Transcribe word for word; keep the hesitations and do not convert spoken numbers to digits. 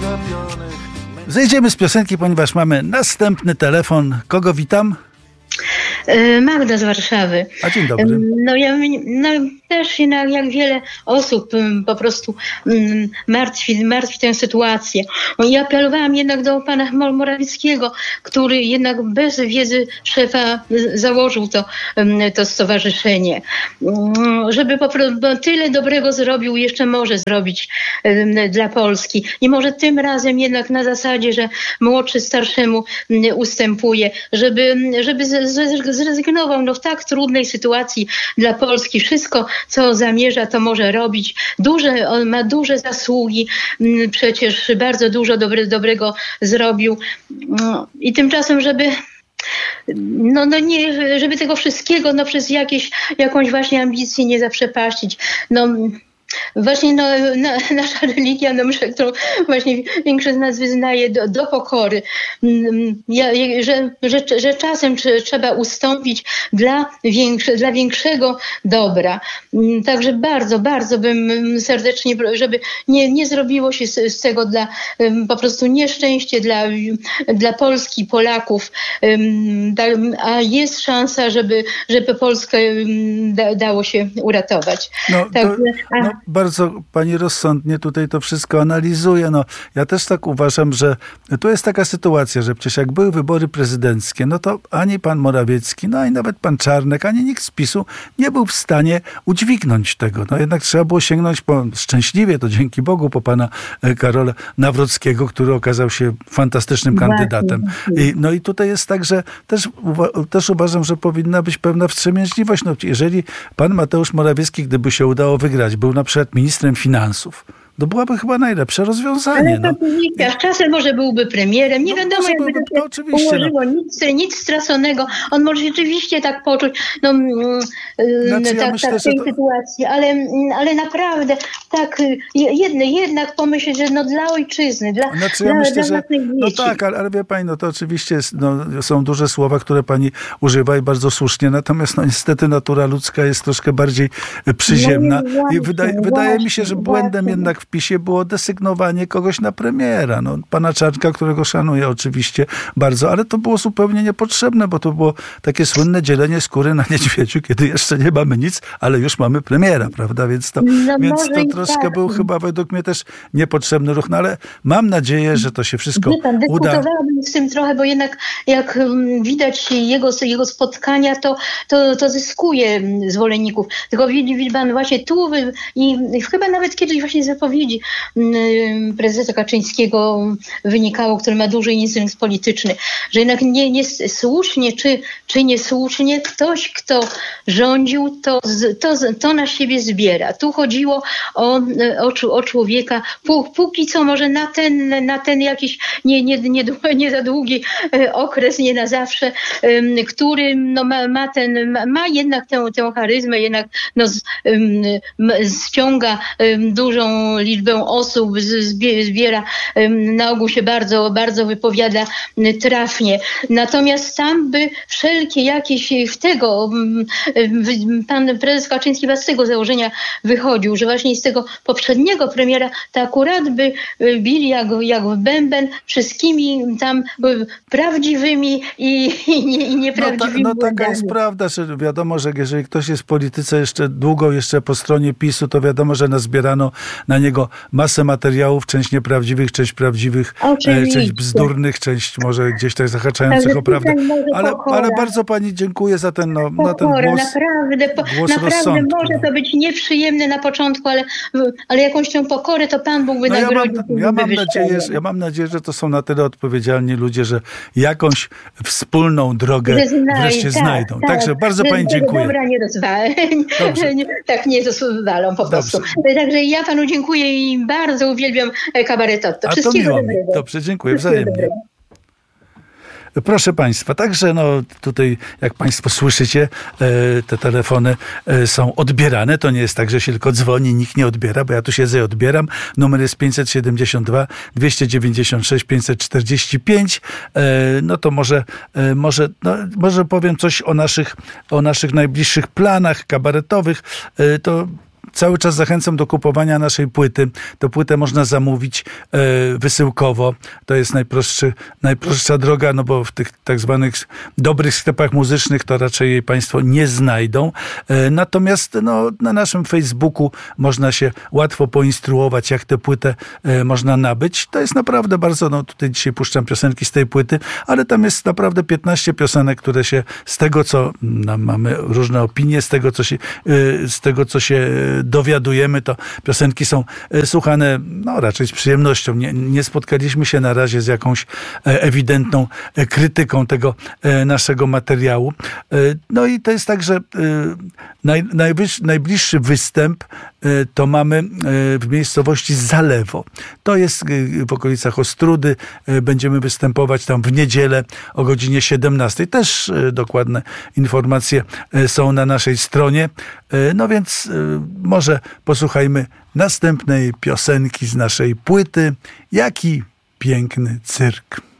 Zejdziemy z piosenki, ponieważ mamy następny telefon. Kogo witam? Magda z Warszawy. A dzień dobry. No ja no, też się jak wiele osób po prostu martwi, martwi tę sytuację. I apelowałam jednak do pana Morawieckiego, który jednak bez wiedzy szefa założył to, to stowarzyszenie. Żeby po prostu bo tyle dobrego zrobił, jeszcze może zrobić dla Polski. I może tym razem jednak na zasadzie, że młodszy starszemu ustępuje, żeby, żeby zrezygnował no, w tak trudnej sytuacji dla Polski. Wszystko, co zamierza, to może robić. Duże, on ma duże zasługi. Przecież bardzo dużo dobre, dobrego zrobił. I tymczasem, żeby No, no nie, żeby tego wszystkiego no, przez jakieś, jakąś właśnie ambicję nie zaprzepaścić. No, Właśnie no, na, nasza religia, no, którą właśnie większość z nas wyznaje do, do pokory, ja, że, że, że czasem trzeba ustąpić dla, większe, dla większego dobra. Także bardzo, bardzo bym serdecznie, żeby nie, nie zrobiło się z, z tego dla po prostu nieszczęście dla, dla Polski, Polaków, a jest szansa, żeby, żeby Polskę da, dało się uratować. No, to, no, bardzo pani rozsądnie tutaj to wszystko analizuje. No, ja też tak uważam, że tu jest taka sytuacja, że przecież jak były wybory prezydenckie, no to ani pan Morawiecki, no i nawet pan Czarnek, ani nikt z PiSu nie był w stanie udźwignąć tego. No jednak trzeba było sięgnąć po, szczęśliwie, to dzięki Bogu, po pana Karola Nawrockiego, który okazał się fantastycznym kandydatem. I, no i tutaj jest tak, że też, też uważam, że powinna być pewna wstrzemięźliwość. No, jeżeli pan Mateusz Morawiecki, gdyby się udało wygrać, był na przykład ministrem finansów, to byłoby chyba najlepsze rozwiązanie. Ale to no. Czasem może byłby premierem. Nie no, wiadomo, jakby byłby, to się ułożyło. No. Nic, nic straconego. On może rzeczywiście tak poczuć no, znaczy, tak, ja myślę, tak w tej to... sytuacji. Ale, ale naprawdę tak jedne, jednak pomyśleć, że no, dla ojczyzny, dla znaczy, ja dla, myślę, dla że no tak, ale, ale wie pani, no to oczywiście jest, no, są duże słowa, które pani używa i bardzo słusznie. Natomiast no, niestety natura ludzka jest troszkę bardziej przyziemna. No, właśnie, I wydaje, właśnie, wydaje mi się, że błędem właśnie. jednak w PiSie było desygnowanie kogoś na premiera. No, pana Czarnka, którego szanuję oczywiście bardzo, ale to było zupełnie niepotrzebne, bo to było takie słynne dzielenie skóry na niedźwiedziu, kiedy jeszcze nie mamy nic, ale już mamy premiera, prawda? Więc to, no więc to troszkę tak. był chyba według mnie też niepotrzebny ruch, no ale mam nadzieję, że to się wszystko pan, uda. Dyskutowałabym z tym trochę, bo jednak jak widać jego, jego spotkania, to, to, to zyskuje zwolenników. Tylko widzi pan właśnie tu i chyba nawet kiedyś właśnie z zapowiedzi prezesa Kaczyńskiego wynikało, który ma duży instynkt polityczny, że jednak nie, nie słusznie czy, czy niesłusznie ktoś, kto rządził, to, to, to na siebie zbiera. Tu chodziło o, o, o człowieka, póki co może na ten, na ten jakiś nie, nie, nie, nie za długi okres, nie na zawsze, który no, ma, ma, ten, ma jednak tę, tę charyzmę, jednak no, z, ściąga dużą liczbę osób, zbiera, na ogół się bardzo, bardzo wypowiada trafnie. Natomiast tam by wszelkie jakieś w tego, pan prezes Kaczyński z tego założenia wychodził, że właśnie z tego poprzedniego premiera to akurat by bili jak, jak w bęben wszystkimi tam prawdziwymi i, i, nie, i nieprawdziwymi. No, ta, no taka jest prawda, że wiadomo, że jeżeli ktoś jest w polityce jeszcze długo, jeszcze po stronie PiSu, to wiadomo, że nazbierano na niego masę materiałów, część nieprawdziwych, część prawdziwych, e, część bzdurnych, część może gdzieś tak zahaczających o prawdę. Ale, ale bardzo pani dziękuję za ten, no, na ten głos, naprawdę, po, głos naprawdę może to być nieprzyjemne na początku, ale, ale jakąś tą pokorę to Pan Bóg wynagrodził. No ja, mam, ja, mam nadzieję, że, ja mam nadzieję, że to są na tyle odpowiedzialni ludzie, że jakąś wspólną drogę znaj, wreszcie tak, znajdą. Tak, Także bardzo że, pani dziękuję. Dobra, nie rozwalą. Tak, nie rozwalą po prostu. Dobrze. Także ja Panu dziękuję i bardzo uwielbiam kabaretotto. Wszystkiego dobrego. Dobrze, dziękuję wzajemnie. Proszę Państwa, także no tutaj, jak Państwo słyszycie, te telefony są odbierane. To nie jest tak, że się tylko dzwoni, nikt nie odbiera, bo ja tu siedzę i odbieram. Numer jest pięćset siedemdziesiąt dwa dwieście dziewięćdziesiąt sześć pięćset czterdzieści pięć. No to może, może, no, może powiem coś o naszych, o naszych najbliższych planach kabaretowych. To cały czas zachęcam do kupowania naszej płyty. Tę płytę można zamówić e, wysyłkowo. To jest najprostszy, najprostsza droga, no bo w tych tak zwanych dobrych sklepach muzycznych to raczej jej państwo nie znajdą. E, natomiast no, na naszym Facebooku można się łatwo poinstruować, jak tę płytę e, można nabyć. To jest naprawdę bardzo, no tutaj dzisiaj puszczam piosenki z tej płyty, ale tam jest naprawdę piętnaście piosenek, które się z tego, co no, mamy różne opinie, z tego, co się, e, z tego, co się dowiadujemy, to piosenki są słuchane no, raczej z przyjemnością. Nie, nie spotkaliśmy się na razie z jakąś ewidentną krytyką tego naszego materiału. No i to jest tak, że naj, najbliższy występ to mamy w miejscowości Zalewo. To jest w okolicach Ostródy. Będziemy występować tam w niedzielę o godzinie siedemnastej. Też dokładne informacje są na naszej stronie. No więc może posłuchajmy następnej piosenki z naszej płyty. Jaki piękny cyrk.